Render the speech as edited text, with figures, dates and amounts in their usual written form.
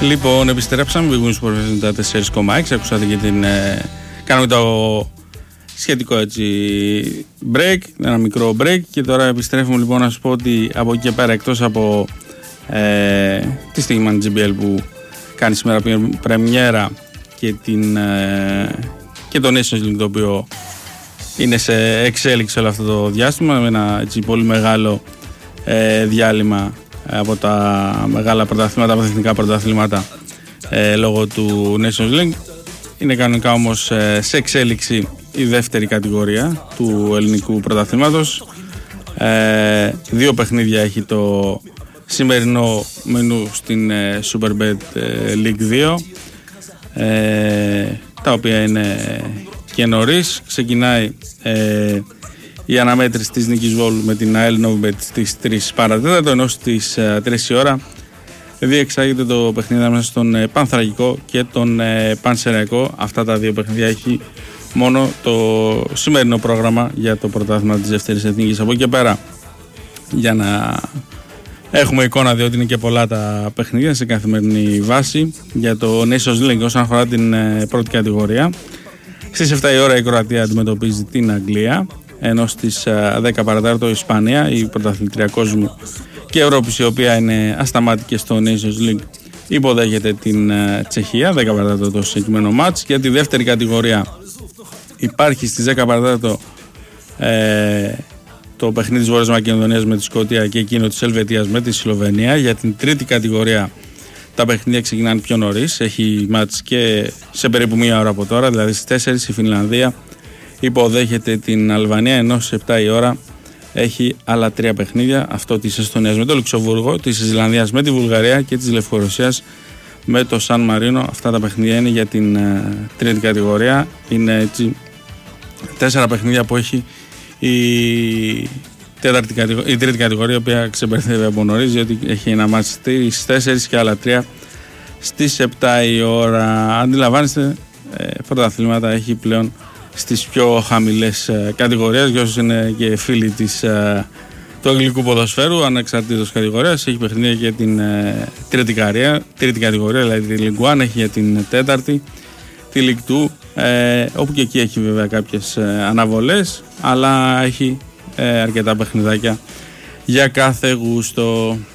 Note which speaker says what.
Speaker 1: Λοιπόν, επιστρέψαμε. Μπήκαμε στο 4,6. Ακούσατε και την. Κάναμε το σχετικό έτσι break, ένα μικρό break. Και τώρα επιστρέφουμε λοιπόν να σου πω ότι από εκεί και πέρα, εκτός από τη Stegeman GBL που κάνει σήμερα πρεμιέρα και το Nations League, το οποίο είναι σε εξέλιξη όλο αυτό το διάστημα, με ένα έτσι πολύ μεγάλο διάλειμμα από τα μεγάλα πρωταθλήματα, από τα εθνικά πρωταθλήματα λόγω του Nations League. Είναι κανονικά όμως σε εξέλιξη η δεύτερη κατηγορία του ελληνικού πρωταθλήματος. 2 παιχνίδια έχει το σημερινό μενού στην Superbet League 2, τα οποία είναι και νωρίς. Ξεκινάει η αναμέτρηση της νίκης Βόλου με την ΑΕΛ Novibet στις 3 παρατέταρτο, ενώ στις 3 η ώρα διεξάγεται το παιχνίδι μέσα στον Πανθρακικό και τον Πανσεραϊκό. Αυτά τα 2 παιχνίδια έχει μόνο το σημερινό πρόγραμμα για το πρωτάθλημα της δεύτερης εθνικής. Από εκεί και πέρα, για να έχουμε εικόνα, διότι είναι και πολλά τα παιχνίδια σε καθημερινή βάση, για το Nations League όσον αφορά την πρώτη κατηγορία. Στις 7 η ώρα η Κροατία αντιμετωπίζει την Αγγλία, ενώ στις 10 παρατάρτο η Ισπανία, η πρωταθλήτρια κόσμου και Ευρώπης, η οποία είναι ασταμάτητη στο Nations League, υποδέχεται την Τσεχία. 10 παρατάρτο το συγκεκριμένο μάτς. Για τη δεύτερη κατηγορία υπάρχει στις 10 παρατάρτο το παιχνίδι της Βόρειας Μακεδονίας με τη Σκωτία και εκείνο της Ελβετίας με τη Σλοβενία. Για την τρίτη κατηγορία τα παιχνίδια ξεκινάνε πιο νωρίς. Έχει μάτς και σε περίπου 1 ώρα από τώρα, δηλαδή στις 4 η Φινλανδία υποδέχεται την Αλβανία, ενώ στις 7 η ώρα έχει άλλα 3 παιχνίδια. Αυτό της Εστονίας με το Λουξεμβούργο, της Ισλανδίας με τη Βουλγαρία και της Λευκορωσίας με το Σαν Μαρίνο. Αυτά τα παιχνίδια είναι για την τρίτη κατηγορία. Είναι έτσι 4 παιχνίδια που έχει η τρίτη κατηγορία, η οποία ξεμπερδεύει από νωρίς, διότι έχει ένα μάτς στις 4 και άλλα 3 στις 7 η ώρα. Αντιλαμβάνεστε, πρωταθλήματα έχει πλέον στις πιο χαμηλές κατηγορίες. Για όσους είναι και φίλοι του αγγλικού ποδοσφαίρου, ανεξαρτήτως κατηγορίας, έχει παιχνίδια για την τρίτη κατηγορία, δηλαδή τη League 1, έχει για την τέταρτη, τη League 2, όπου και εκεί έχει βέβαια κάποιες αναβολές, αλλά έχει αρκετά παιχνιδάκια για κάθε γούστο.